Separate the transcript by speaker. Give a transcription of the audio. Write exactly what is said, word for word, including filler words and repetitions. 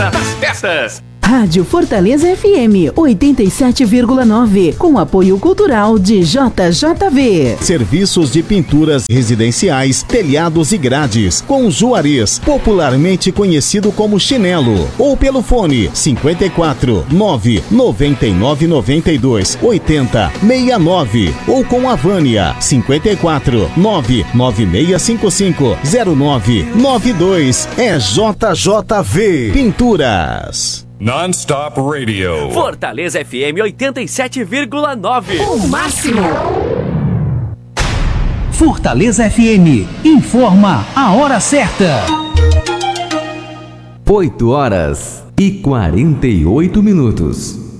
Speaker 1: Casa das Peças.
Speaker 2: Rádio Fortaleza F M oitenta e sete vírgula nove, com apoio cultural de J J V.
Speaker 3: Serviços de pinturas residenciais, telhados e grades, com Juarez, popularmente conhecido como Chinelo, ou pelo fone cinquenta e quatro, nove noventa e nove noventa e dois, oitenta, sessenta e nove, ou com a Vânia cinquenta e quatro, nove nove seis cinco cinco, zero nove nove dois. É J J V Pinturas.
Speaker 4: Non-Stop Radio.
Speaker 1: Fortaleza F M oitenta e sete vírgula nove.
Speaker 2: O máximo.
Speaker 5: Fortaleza F M informa a hora certa.
Speaker 6: oito horas e quarenta e oito minutos.